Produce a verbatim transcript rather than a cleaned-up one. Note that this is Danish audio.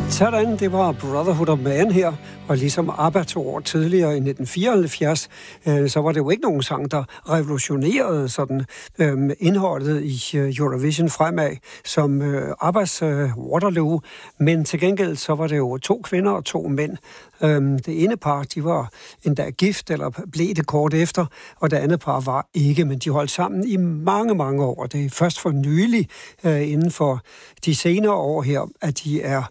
Sådan, det var Brotherhood of Man her, og ligesom ABBA to år tidligere i nitten fireoghalvfjerds, øh, så var det jo ikke nogen sang, der revolutionerede sådan øh, indholdet i øh, Eurovision fremad, som øh, ABBAs øh, Waterloo, men til gengæld så var det jo to kvinder og to mænd. Øh, det ene par, de var endda gift, eller blev det kort efter, og det andet par var ikke, men de holdt sammen i mange, mange år. Det er først for nylig, øh, inden for de senere år her, at de er